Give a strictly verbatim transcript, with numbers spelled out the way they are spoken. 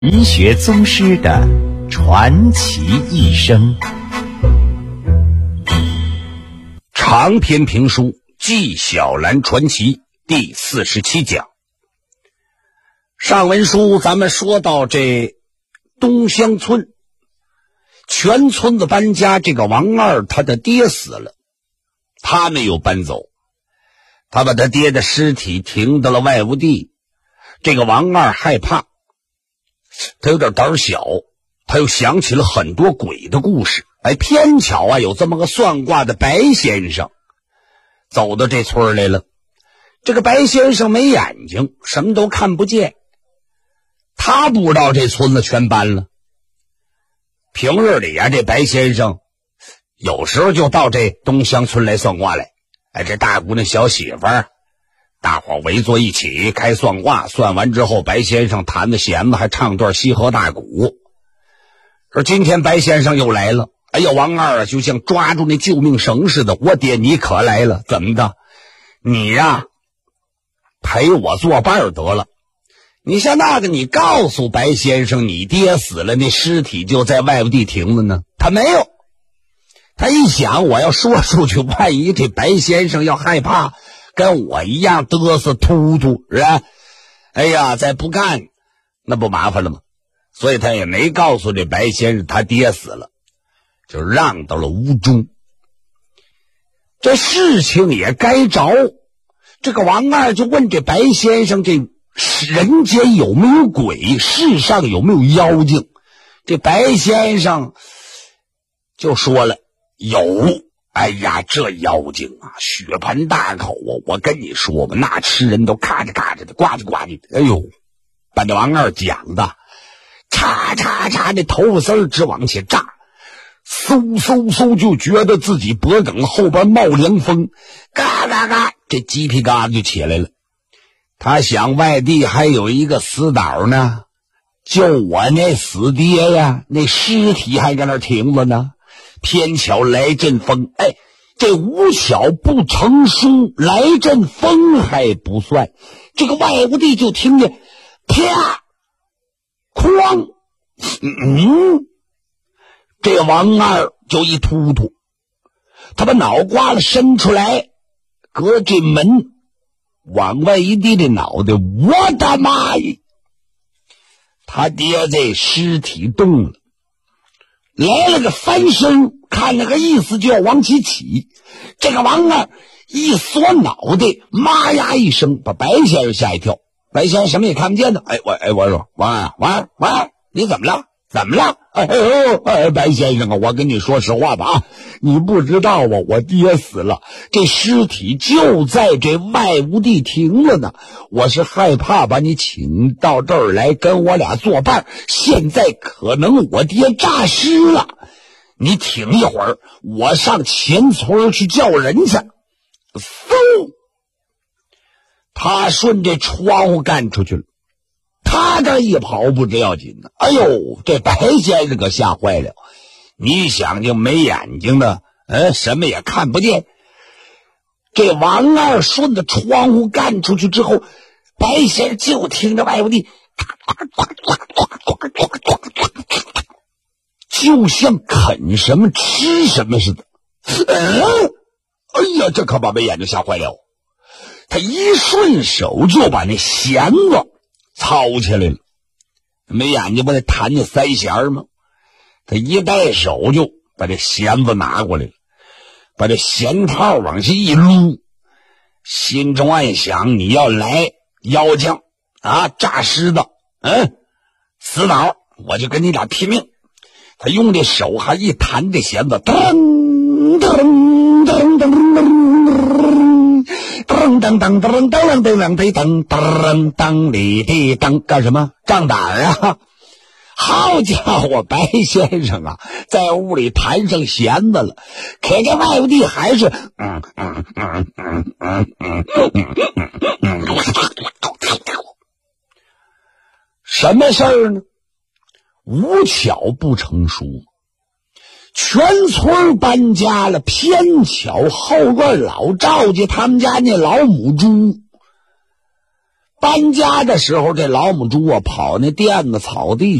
医学宗师的传奇一生。 长篇评书《纪晓岚传奇》第四十七讲。上文书咱们说到这东乡村，全村子搬家，这个王二他的爹死了，他没有搬走，他把他爹的尸体停到了外屋地。这个王二害怕，他有点胆小，他又想起了很多鬼的故事。哎，偏巧啊，有这么个算卦的白先生走到这村来了。这个白先生没眼睛，什么都看不见，他不知道这村子全搬了。平日里啊，这白先生有时候就到这东乡村来算卦来。哎，这大姑娘小媳妇儿，大伙围坐一起开算卦，算完之后，白先生弹着弦子，还唱段西河大鼓。而今天白先生又来了，哎呀，王二啊，就像抓住那救命绳似的，我爹你可来了，怎么的？你呀，陪我作伴得了。你像那个，你告诉白先生你爹死了，那尸体就在外屋地停了呢。他没有，他一想，我要说出去，万一这白先生要害怕，跟我一样嘚瑟突突，是吧？哎呀，再不干，那不麻烦了吗？所以他也没告诉这白先生他爹死了，就让到了屋中。这事情也该着，这个王二就问这白先生，这人间有没有鬼，世上有没有妖精？这白先生就说了，有。哎呀，这妖精啊，血盆大口啊！我跟你说吧，那吃人都咔嚓咔嚓的，呱唧呱唧的。哎呦，把这王二讲的嚓嚓嚓的头发丝直往起炸，嗖嗖嗖就觉得自己脖梗后边冒凉风，嘎嘎嘎，这鸡皮疙瘩就起来了。他想，外地还有一个死党呢，就我那死爹呀，那尸体还在那停着呢。偏巧来阵风，哎，这无巧不成书，来阵风还不算，这个外屋地就听见啪哐，嗯，这王二就一突突，他把脑瓜子伸出来，隔这门往外一低的脑袋，我的妈呀！他爹这尸体动了，来了个翻身，看那个意思就要往起起。这个王二一缩脑袋，妈呀一声，把白先生吓一跳。白先生什么也看不见呢。哎，我哎，我说王二，王二，王二，你怎么了？怎么了？哎呦，哎，白先生啊，我跟你说实话吧啊，你不知道啊，我爹死了，这尸体就在这外屋地停了呢。我是害怕把你请到这儿来跟我俩作伴，现在可能我爹诈尸了。你挺一会儿，我上前村去叫人去。嗖，他顺着窗户干出去了。他这一跑不知要紧呢，哎呦，这白先生可吓坏了。你想就没眼睛的，呃，什么也看不见。这王二顺着窗户干出去之后，白先生就听着外屋地就像啃什么吃什么似的。嗯，哎呀，这可把白眼睛吓坏了。他一顺手就把那弦子操起来了，没眼睛不得弹着三弦吗？他一带手就把这弦子拿过来了，把这弦套往下一撸，心中暗想，你要来妖精啊，诈尸的，嗯，死脑，我就跟你俩拼命。他用这手还一弹这弦子，噔噔噔噔噔噔噔噔噔噔噔噔噔噔噔噔里地噔，干什么？胀胆儿啊！好家伙，白先生啊，在屋里弹上弦子了，可这外屋地还是嗯嗯嗯嗯嗯嗯嗯嗯，什么事儿呢？无巧不成书，全村搬家了，偏巧后院老赵家他们家那老母猪搬家的时候，这老母猪啊跑那垫子草地